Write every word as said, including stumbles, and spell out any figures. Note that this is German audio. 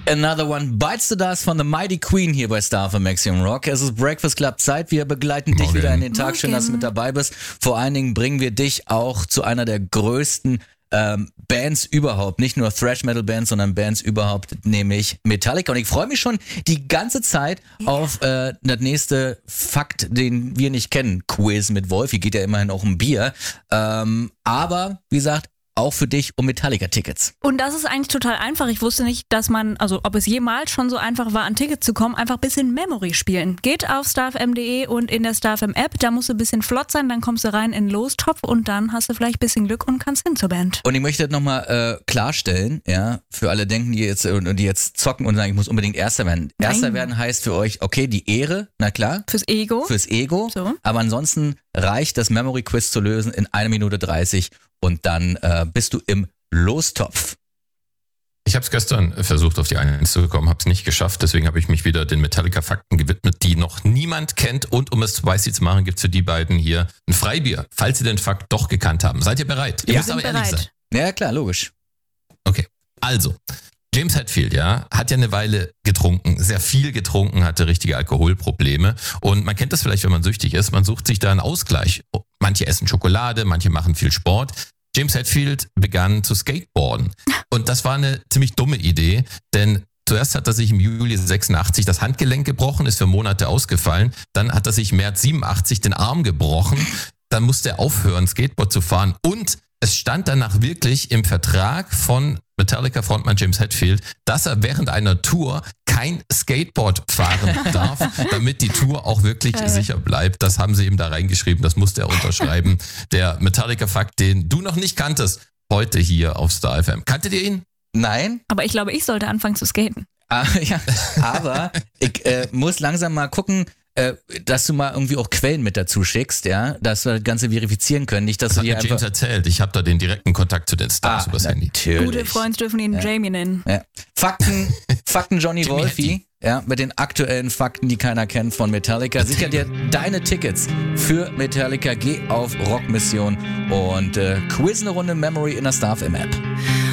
Another One Bites the Dust von The Mighty Queen hier bei Star F M Maximum Rock. Es ist Breakfast Club Zeit. Wir begleiten dich Morgen. wieder in den Tag. Morgen. Schön, dass du mit dabei bist. Vor allen Dingen bringen wir dich auch zu einer der größten ähm, Bands überhaupt. Nicht nur Thrash-Metal-Bands, sondern Bands überhaupt, nämlich Metallica. Und ich freue mich schon die ganze Zeit yeah. auf äh, das nächste Fakt, den wir nicht kennen. Quiz mit Wolfi. Geht ja immerhin auch um Bier. Ähm, aber, wie gesagt, auch für dich um Metallica-Tickets. Und das ist eigentlich total einfach. Ich wusste nicht, dass man, also ob es jemals schon so einfach war, an Tickets zu kommen, einfach ein bisschen Memory spielen. Geht auf starfm punkt de und in der Star F M App, da musst du ein bisschen flott sein, dann kommst du rein in den Lostopf und dann hast du vielleicht ein bisschen Glück und kannst hin zur Band. Und ich möchte das nochmal äh, klarstellen, ja, für alle denken, die jetzt, die jetzt zocken und sagen, ich muss unbedingt Erster werden. Nein. Erster werden heißt für euch, okay, die Ehre, na klar. Fürs Ego. Fürs Ego. So. Aber ansonsten reicht das Memory Quiz zu lösen in einer Minute dreißig und dann äh, bist du im Lostopf. Ich habe es gestern versucht, auf die Eins zu kommen, habe es nicht geschafft, deswegen habe ich mich wieder den Metallica-Fakten gewidmet, die noch niemand kennt. Und um es spicy zu machen, gibt es für die beiden hier ein Freibier, falls sie den Fakt doch gekannt haben. Seid ihr bereit? Ihr Wir müsst sind aber ehrlich bereit. sein. Ja, klar, logisch. Okay, also, James Hetfield, ja, hat ja eine Weile getrunken, sehr viel getrunken, hatte richtige Alkoholprobleme. Und man kennt das vielleicht, wenn man süchtig ist, man sucht sich da einen Ausgleich. Manche essen Schokolade, manche machen viel Sport. James Hetfield begann zu skateboarden. Und das war eine ziemlich dumme Idee, denn zuerst hat er sich im Juli sechsundachtzig das Handgelenk gebrochen, ist für Monate ausgefallen. Dann hat er sich im März siebenundachtzig den Arm gebrochen. Dann musste er aufhören, Skateboard zu fahren. Und es stand danach wirklich im Vertrag von Metallica-Frontmann James Hetfield, dass er während einer Tour kein Skateboard fahren darf, damit die Tour auch wirklich äh. sicher bleibt. Das haben sie ihm da reingeschrieben, das musste er unterschreiben. Der Metallica-Fakt, den du noch nicht kanntest, heute hier auf Star F M. Kanntet ihr ihn? Nein? Aber ich glaube, ich sollte anfangen zu skaten. Ah, ja, aber ich äh, muss langsam mal gucken, äh, dass du mal irgendwie auch Quellen mit dazu schickst, ja, dass wir das Ganze verifizieren können. Nicht, dass Das du hat dir mir einfach... James erzählt. Ich habe da den direkten Kontakt zu den Stars Ah, übers Handy. natürlich. Gute Freunde dürfen ihn Ja. Jamie nennen. Ja. Fakten, Fakten Johnny Jimmy Wolfi, Hattie. ja, mit den aktuellen Fakten, die keiner kennt von Metallica. Sicher dir deine Tickets für Metallica. Geh auf Rockmission und äh, quiz eine Runde Memory in der Star F M App.